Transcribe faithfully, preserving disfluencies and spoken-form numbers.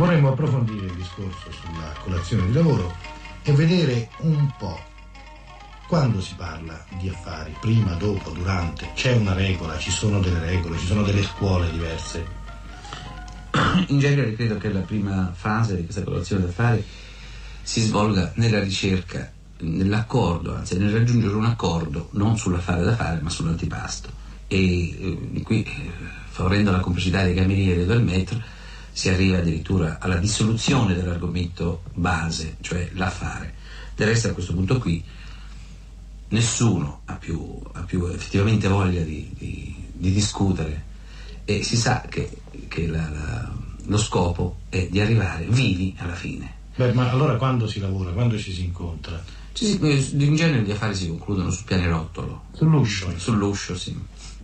vorremmo approfondire il discorso sulla colazione di lavoro e vedere un po' quando si parla di affari, prima, dopo, durante, c'è una regola, ci sono delle regole, ci sono delle scuole diverse. In genere credo che la prima fase di questa colazione d'affari si svolga nella ricerca, nell'accordo, anzi nel raggiungere un accordo non sull'affare da fare ma sull'antipasto, e eh, qui eh, favorendo la complessità dei camerieri e del maître si arriva addirittura alla dissoluzione dell'argomento base, cioè l'affare. Del resto a questo punto qui nessuno ha più, ha più effettivamente voglia di, di, di discutere, e si sa che, che la, la, lo scopo è di arrivare vivi alla fine. Beh, ma allora quando si lavora, quando ci si incontra? Ci si, in genere gli affari si concludono sul pianerottolo. Sull'uscio? Sull'uscio, sì.